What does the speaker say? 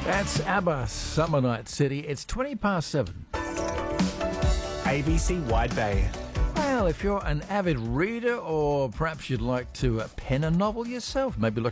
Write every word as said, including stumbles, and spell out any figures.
That's ABBA, Summer Night City. It's twenty past seven. A B C Wide Bay. Well, if you're an avid reader or perhaps you'd like to uh, pen a novel yourself, maybe look